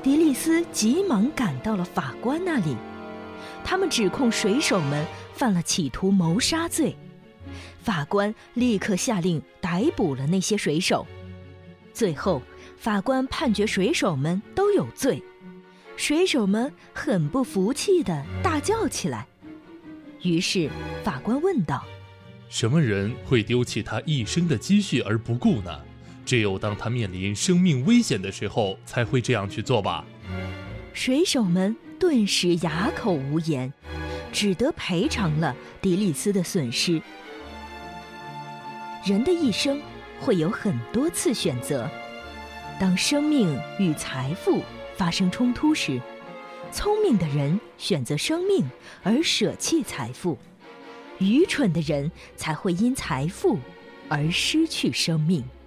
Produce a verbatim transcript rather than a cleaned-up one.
迪利斯急忙赶到了法官那里，他们指控水手们犯了企图谋杀罪。法官立刻下令逮捕了那些水手。最后，法官判决水手们都有罪。水手们很不服气地大叫起来。于是法官问道： 什么人会丢弃他一生的积蓄而不顾呢？只有当他面临生命危险的时候才会这样去做吧。 水手们顿时哑口无言，只得赔偿了迪利斯的损失。人的一生会有很多次选择，当生命与财富发生冲突时，聪明的人选择生命而舍弃财富，愚蠢的人才会因财富而失去生命。